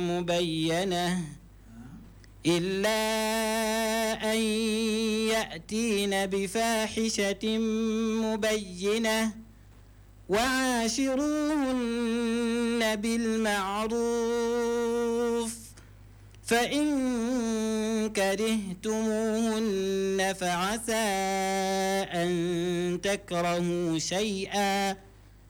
مبينة إلا أن يأتين بفاحشة مبينة وعاشروهن بالمعروف فإن كرهتموهن فعسى أن تكرهوا شيئا